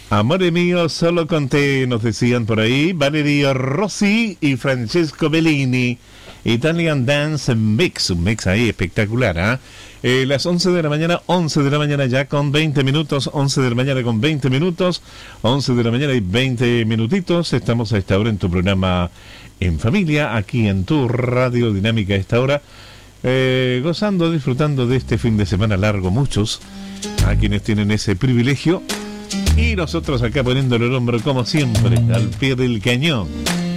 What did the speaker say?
Amore mío, solo conté, nos decían por ahí, Valerio Rossi y Francesco Bellini. Italian Dance Mix, un mix ahí espectacular, ¿ah? Las 11 de la mañana ya con 20 minutos, 11 de la mañana con 20 minutos, 11 de la mañana y 20 minutitos. Estamos a esta hora en tu programa En Familia, aquí en tu Radio Dinámica a esta hora, gozando, disfrutando de este fin de semana largo, muchos, a quienes tienen ese privilegio. Y nosotros acá poniéndole el hombro como siempre, al pie del cañón.